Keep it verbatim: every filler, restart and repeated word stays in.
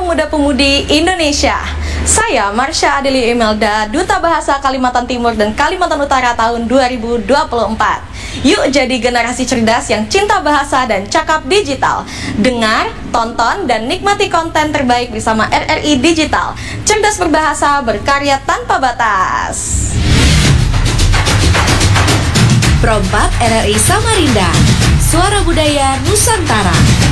pemuda-pemudi Indonesia. Saya Marsha Adelia Imelda, Duta Bahasa Kalimantan Timur dan Kalimantan Utara tahun dua ribu dua puluh empat. Yuk jadi generasi cerdas yang cinta bahasa dan cakap digital. Dengar, tonton, dan nikmati konten terbaik bersama R R I Digital. Cerdas berbahasa, berkarya tanpa batas. Prompat R R I Samarinda, Suara Budaya Nusantara.